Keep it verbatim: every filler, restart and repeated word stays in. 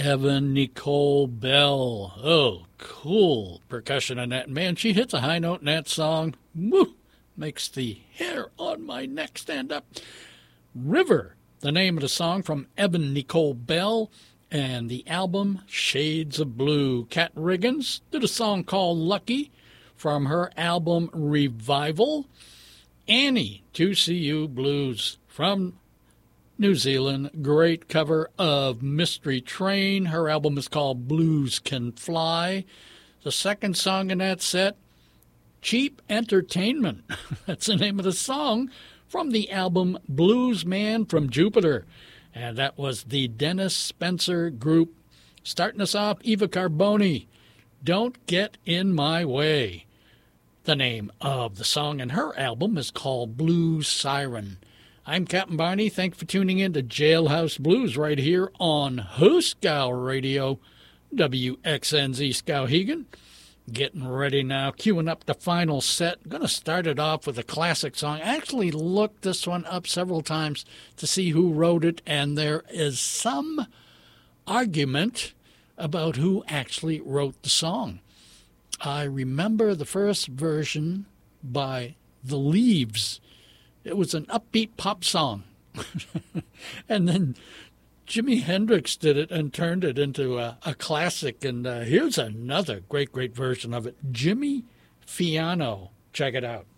Evan Nicole Bell. Oh, cool percussion on that. Man, she hits a high note in that song. Woo! Makes the hair on my neck stand up. River, the name of the song from Evan Nicole Bell, and the album Shades of Blue. Kat Riggins did a song called Lucky from her album Revival. Annie, two C U Blues from New Zealand. Great cover of Mystery Train. Her album is called Blues Can Fly. The second song in that set, Cheap Entertainment. That's the name of the song from the album Blues Man from Jupiter. And that was the Dennis Spencer Group. Starting us off, Eva Carboni, Don't Get in My Way. The name of the song in her album is called Blues Siren. I'm Captain Barney. Thanks for tuning in to Jailhouse Blues right here on Hooskow Radio, W X N Z Skowhegan. Getting ready now, queuing up the final set. I'm going to start it off with a classic song. I actually looked this one up several times to see who wrote it, and there is some argument about who actually wrote the song. I remember the first version by The Leaves. It was an upbeat pop song. And then Jimi Hendrix did it and turned it into a, a classic. And uh, here's another great, great version of it. Jimmy Fiano. Check it out.